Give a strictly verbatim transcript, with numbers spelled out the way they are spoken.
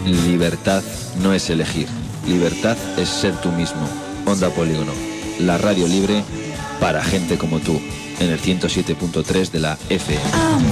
Libertad no es elegir. Libertad es ser tú mismo. Onda Polígono, la radio libre para gente como tú, en el ciento siete punto tres de la F M.